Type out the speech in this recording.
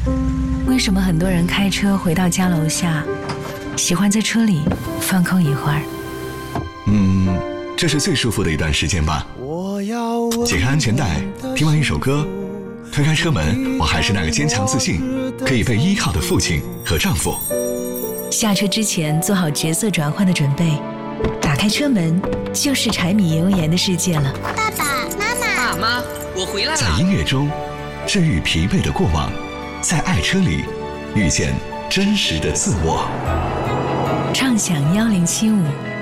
为什么很多人开车回到家楼下，喜欢在车里放空一会儿？ 这是最舒服的一段时间吧。解开安全带，听完一首歌，推开车门，我还是那个坚强自信、可以被依靠的父亲和丈夫。 下车之前做好角色转换的准备，打开车门就是柴米油盐的世界了。 爸爸妈妈， 爸妈，我回来了。 在音乐中治愈疲惫的过往，在爱车里遇见真实的自我。 畅享1075。